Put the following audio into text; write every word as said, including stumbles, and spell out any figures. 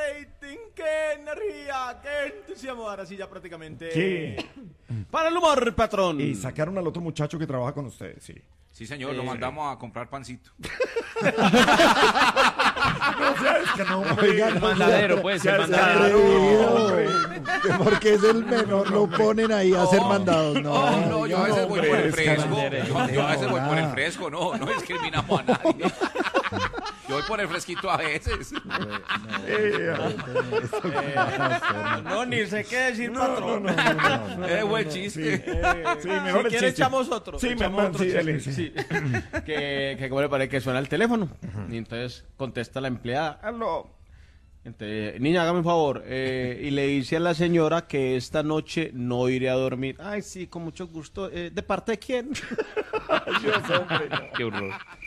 rating, qué energía, qué entusiasmo. Ahora sí, ya prácticamente. ¿Qué? Para el humor, patrón. Y sacaron al otro muchacho que trabaja con ustedes, sí. Sí, señor, lo mandamos a comprar pancito. No, o sea, es que no, oigan, El mandadero, pues, el mandadero. No, porque es el menor, lo ponen ahí a hacer mandados. No, No, no, yo a veces voy por el fresco. hombre, Yo, yo a veces voy por el no. fresco, no, no discriminamos a nadie. Yo voy por el fresquito a veces. No, ni sé qué decir, patrón. Es buen chiste. Sí, mejor Si el quiere, chiste. echamos otro. Sí, echamos me- otro sí, chiste. dele, sí. Sí. que, que como le parece que suena el teléfono. Y entonces contesta la empleada. Aló. Entonces, niña, hágame un favor. eh, y le dice a la señora que esta noche no iré a dormir. Ay, sí, con mucho gusto. Eh, ¿De parte de quién? Qué horror.